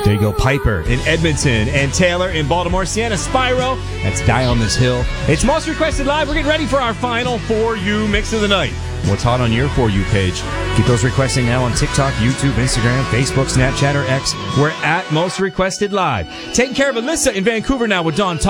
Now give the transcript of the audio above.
There you go, Piper in Edmonton and Taylor in Baltimore. Sienna Spyro, that's Die on This Hill. It's Most Requested Live. We're getting ready for our final For You Mix of the Night. What's hot on your For You page? Keep those requesting now on TikTok, YouTube, Instagram, Facebook, Snapchat, or X. We're at Most Requested Live. Taking care of Alyssa in Vancouver now with Dawn Talk.